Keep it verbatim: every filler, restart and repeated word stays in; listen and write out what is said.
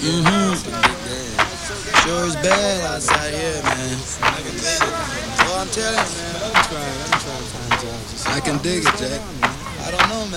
Mm-hmm. Sure is bad outside here, man. Well, I'm telling you, man. I can dig it, Jack. I don't know, man.